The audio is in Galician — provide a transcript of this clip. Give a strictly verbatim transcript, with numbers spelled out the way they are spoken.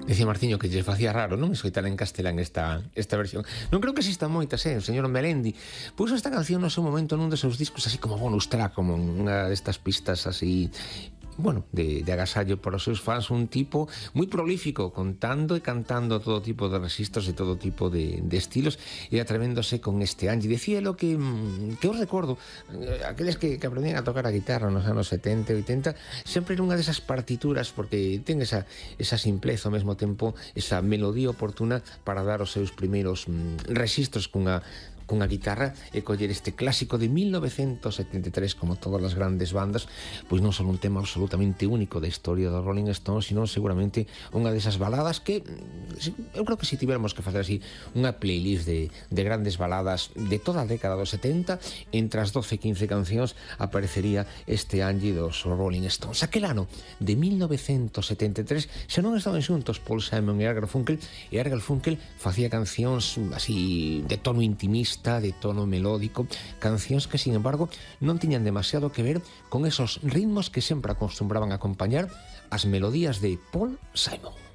Decía Martiño que lle facía raro, non, escoitar en castelán esta, esta versión. Non creo que existan moitas, eh? O señor Melendi puso esta canción no seu momento nun dos seus discos así como bonus track, como unha destas pistas así, bueno, de, de agasallo para os seus fans, un tipo moi prolífico, contando e cantando todo tipo de registros e todo tipo de, de estilos, e atrevéndose con este Angie. Decíalo que, que eu recordo, aqueles que, que aprendían a tocar a guitarra nos anos setenta e oitenta, sempre era unha desas partituras, porque ten esa, esa simpleza ao mesmo tempo, esa melodía oportuna para dar os seus primeiros mm, registros cunha cunha guitarra e coller este clásico de mil novecentos setenta e tres, como todas as grandes bandas, pois non só un tema absolutamente único da historia dos Rolling Stones, sino seguramente unha desas baladas que eu creo que se tivermos que facer así unha playlist de, de grandes baladas de toda a década dos setenta, entre as doce quince cancións aparecería este Angie dos Rolling Stones. Aquel ano de mil novecentos setenta e tres xa non estaban xuntos Paul Simon e Art Garfunkel, e Art Garfunkel facía cancións así de tono intimista, de tono melódico, cancións que, sin embargo, non tiñan demasiado que ver con esos ritmos que sempre acostumbraban a acompañar as melodías de Paul Simon.